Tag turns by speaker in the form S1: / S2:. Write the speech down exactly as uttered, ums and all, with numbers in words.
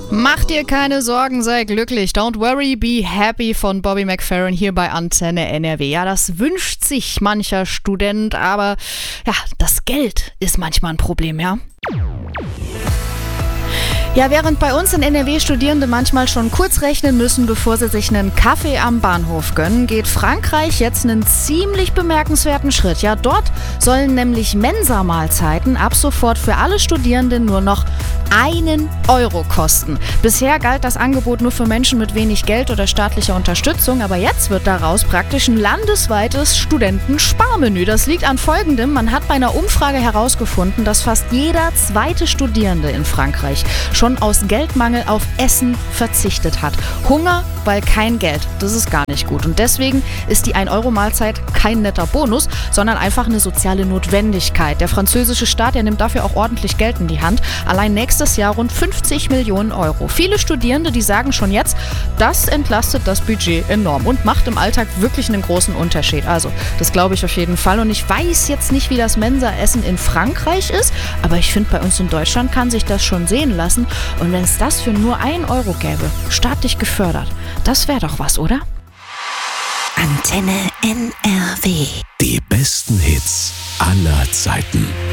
S1: Mach dir keine Sorgen, sei glücklich. Don't worry, be happy von Bobby McFerrin hier bei Antenne N R W. Ja, das wünscht sich mancher Student, aber ja, das Geld ist manchmal ein Problem, ja. Ja, während bei uns in N R W Studierende manchmal schon kurz rechnen müssen, bevor sie sich einen Kaffee am Bahnhof gönnen, geht Frankreich jetzt einen ziemlich bemerkenswerten Schritt. Ja, dort sollen nämlich Mensa-Mahlzeiten ab sofort für alle Studierenden nur noch einen Euro kosten. Bisher galt das Angebot nur für Menschen mit wenig Geld oder staatlicher Unterstützung, aber jetzt wird daraus praktisch ein landesweites Studentensparmenü. Das liegt an Folgendem: Man hat bei einer Umfrage herausgefunden, dass fast jeder zweite Studierende in Frankreich schon aus Geldmangel auf Essen verzichtet hat. Hunger, weil kein Geld. Das ist gar nicht gut. Und deswegen ist die ein Euro Mahlzeit kein netter Bonus, sondern einfach eine soziale Notwendigkeit. Der französische Staat, der nimmt dafür auch ordentlich Geld in die Hand. Allein nächstes Jahr rund fünfzig Millionen Euro. Viele Studierende, die sagen schon jetzt, das entlastet das Budget enorm und macht im Alltag wirklich einen großen Unterschied. Also, das glaube ich auf jeden Fall. Und ich weiß jetzt nicht, wie das Mensa-Essen in Frankreich ist, aber ich finde, bei uns in Deutschland kann sich das schon sehen lassen. Und wenn es das für nur ein Euro gäbe, staatlich gefördert, das wäre doch was, oder?
S2: Antenne N R W.
S3: Die besten Hits aller Zeiten.